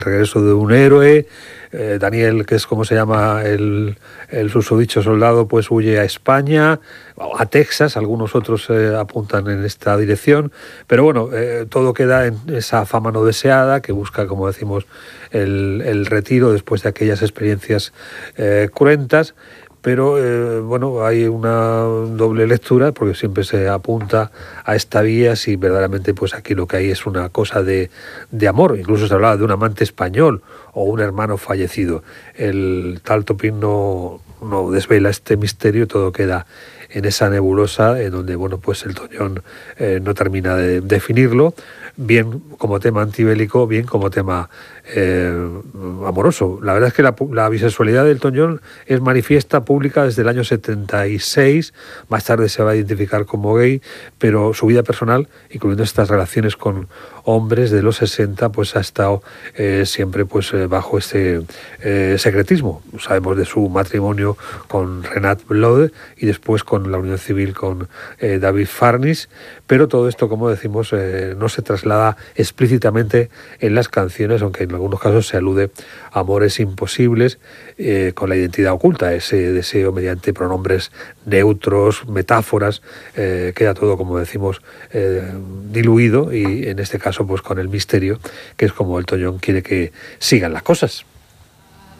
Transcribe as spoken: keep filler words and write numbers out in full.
regreso de un héroe. eh, Daniel, que es como se llama el, el susodicho soldado, pues huye a España, a Texas, algunos otros eh, apuntan en esta dirección, pero bueno, eh, todo queda en esa fama no deseada que busca, como decimos, el, el retiro después de aquellas experiencias eh, cruentas. Pero eh, bueno, hay una doble lectura porque siempre se apunta a esta vía si verdaderamente pues aquí lo que hay es una cosa de, de amor. Incluso se hablaba de un amante español o un hermano fallecido. El tal Topín no, no desvela este misterio, todo queda en esa nebulosa en donde bueno pues el Toñón eh, no termina de definirlo, bien como tema antibélico, bien como tema eh, amoroso. La verdad es que la, la bisexualidad del Toñón es manifiesta, pública desde el año setenta y seis, más tarde se va a identificar como gay, pero su vida personal, incluyendo estas relaciones con hombres de los sesenta, pues ha estado eh, siempre pues eh, bajo este eh, secretismo. Sabemos de su matrimonio con Renat Blode y después con la unión civil con eh, David Farnis, pero todo esto, como decimos, eh, no se traslada explícitamente en las canciones, aunque en algunos casos se alude a amores imposibles eh, con la identidad oculta, ese deseo mediante pronombres neutros, metáforas, eh, queda todo, como decimos, eh, diluido y en este caso pues con el misterio, que es como el Toñón quiere que sigan las cosas.